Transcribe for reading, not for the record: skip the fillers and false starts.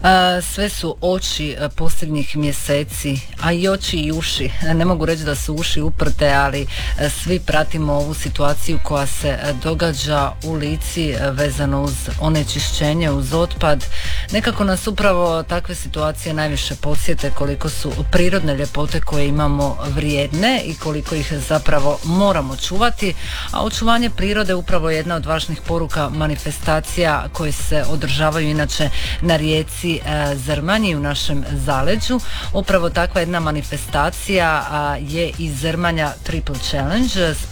Sve su oči posljednjih mjeseci, a i oči i uši. Ne mogu reći da su uši uprte, ali svi pratimo ovu situaciju koja se događa u Lici vezano uz onečišćenje, uz otpad. Nekako nas upravo takve situacije najviše podsjete koliko su prirodne ljepote koje imamo vrijedne i koliko ih zapravo moramo čuvati, a očuvanje prirode upravo je jedna od važnih poruka manifestacija koje se održavaju inače na rijeci Zrmanji u našem zaleđu. Upravo takva jedna manifestacija je i Zrmanja Triple Challenge.